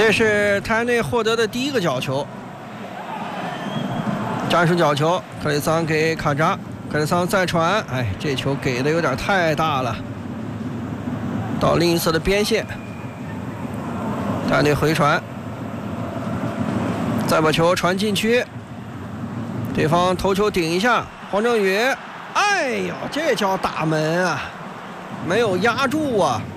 这是泰安队获得的第一个角球，战术角球，克里桑给卡扎，克里桑再传，哎，这球给的有点太大了，到另一侧的边线，泰安队回传，再把球传禁区，对方头球顶一下，黄正宇，哎呦，这叫打门啊，没有压住啊。